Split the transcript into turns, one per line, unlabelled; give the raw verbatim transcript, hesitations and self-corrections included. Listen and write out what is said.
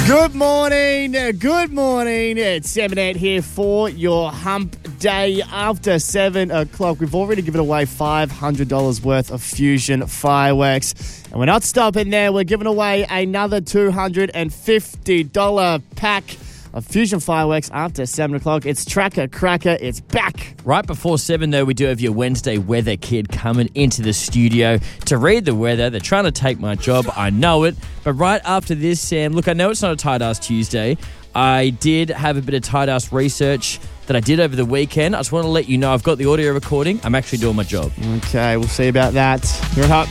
Good morning, good morning. It's seven eight here for your hump day after seven o'clock. We've already given away five hundred dollars worth of Fusion fireworks. And we're not stopping there. We're giving away another two hundred fifty dollars pack of Fusion fireworks after seven o'clock. It's Tracker Cracker. It's back.
Right before seven, though, we do have your Wednesday weather kid coming into the studio to read the weather. They're trying to take my job. I know it. But right after this, Sam, look, I know it's not a Tight Ass Tuesday. I did have a bit of Tight Ass research that I did over the weekend. I just want to let you know I've got the audio recording. I'm actually doing my job.
Okay, we'll see about that. You're at Hot